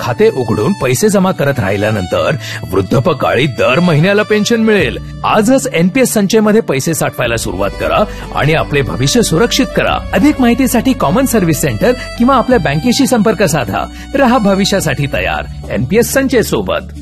खाते उघडून पैसे जमा करत राहिल्यानंतर वृद्धापकाळी दर महिन्याला पेन्शन मिळेल. आजच एनपीएस संचयमध्ये पैसे साठवायला सुरुवात करा आणि आपले भविष्य सुरक्षित करा. अधिक माहितीसाठी कॉमन सर्व्हिस सेंटर किंवा आपल्या बँकेशी संपर्क साधा. रहा भविष्यासाठी तयार. एनपीएस संचय सोबत.